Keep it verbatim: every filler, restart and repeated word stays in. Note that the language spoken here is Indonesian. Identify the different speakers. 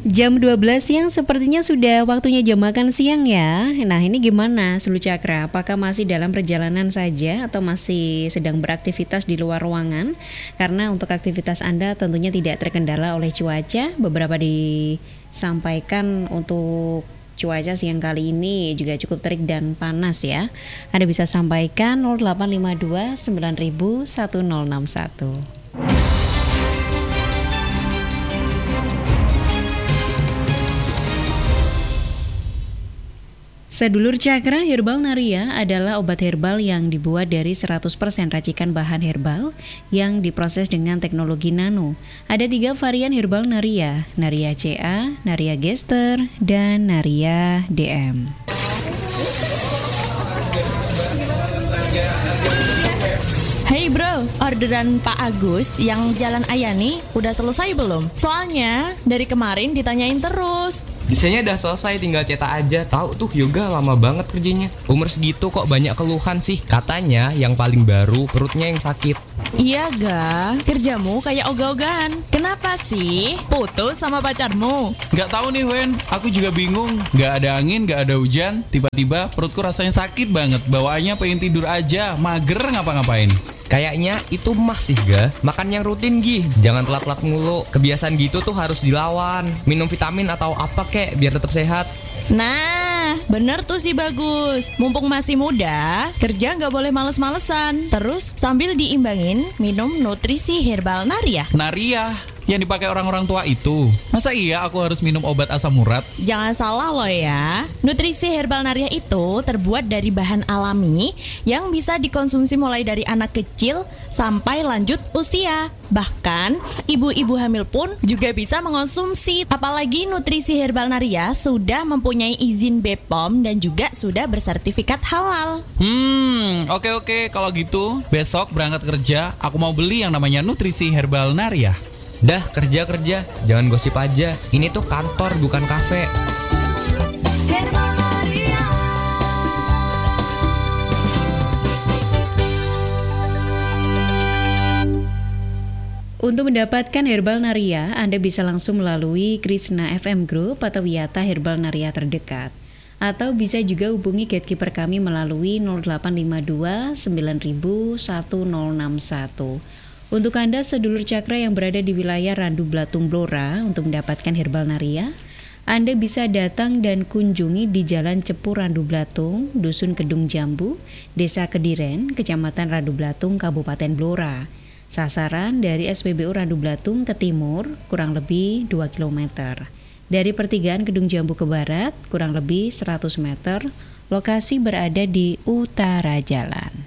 Speaker 1: Jam dua belas siang sepertinya sudah waktunya jam makan siang ya. Nah ini gimana Seluruh Cakra? Apakah masih dalam perjalanan saja atau masih sedang beraktivitas di luar ruangan? Karena untuk aktivitas Anda tentunya tidak terkendala oleh cuaca. Beberapa disampaikan untuk cuaca siang kali ini juga cukup terik dan panas ya. Anda bisa sampaikan nol delapan lima dua sembilan nol nol satu nol enam satu. Sedulur Cakra, Herbal Naria adalah obat herbal yang dibuat dari seratus persen racikan bahan herbal yang diproses dengan teknologi nano. Ada tiga varian Herbal Naria, Naria C A, Naria Gester, dan Naria D M.
Speaker 2: Hey bro, orderan Pak Agus yang Jalan Ayani udah selesai belum? Soalnya dari kemarin ditanyain terus.
Speaker 3: Desainnya udah selesai, tinggal cetak aja. Tahu tuh yoga lama banget kerjanya. Umur segitu kok banyak keluhan sih. Katanya yang paling baru perutnya yang sakit.
Speaker 2: Iya ga, kerjamu kayak ogah-ogahan. Kenapa sih? Putus sama pacarmu?
Speaker 4: Gak tahu nih Wen, aku juga bingung. Gak ada angin, gak ada hujan. Tiba-tiba perutku rasanya sakit banget. Bawaannya pengen tidur aja, mager ngapa-ngapain.
Speaker 3: Kayaknya itu mah sih ga. Makan yang rutin Gi, jangan telat-telat mulu. Kebiasaan gitu tuh harus dilawan. Minum vitamin atau apa kek biar tetap sehat.
Speaker 2: Nah, bener tuh sih Bagus. Mumpung masih muda, kerja gak boleh males-malesan. Terus sambil diimbangin, minum nutrisi Herbal Naria.
Speaker 4: Naria yang dipakai orang-orang tua itu. Masa iya aku harus minum obat asam urat?
Speaker 2: Jangan salah loh ya. Nutrisi Herbal Naria itu terbuat dari bahan alami yang bisa dikonsumsi mulai dari anak kecil sampai lanjut usia. Bahkan ibu-ibu hamil pun juga bisa mengonsumsi. Apalagi nutrisi Herbal Naria sudah mempunyai izin B P O M dan juga sudah bersertifikat halal.
Speaker 4: Hmm, oke oke kalau gitu besok berangkat kerja aku mau beli yang namanya nutrisi Herbal Naria.
Speaker 3: Dah kerja-kerja, jangan gosip aja. Ini tuh kantor bukan kafe.
Speaker 1: Untuk mendapatkan Herbal Naria, Anda bisa langsung melalui Krishna F M Group atau Wiyata Herbal Naria terdekat. Atau bisa juga hubungi gatekeeper kami melalui nol delapan lima dua sembilan nol nol satu nol enam satu. Untuk Anda sedulur Cakra yang berada di wilayah Randu Blatung Blora untuk mendapatkan Herbal Naria, Anda bisa datang dan kunjungi di Jalan Cepu Randu Blatung, Dusun Kedung Jambu, Desa Kediren, Kecamatan Randu Blatung, Kabupaten Blora. Sasaran dari S P B U Randu Blatung ke timur kurang lebih dua kilometer. Dari pertigaan Kedung Jambu ke barat kurang lebih seratus meter. Lokasi berada di utara jalan.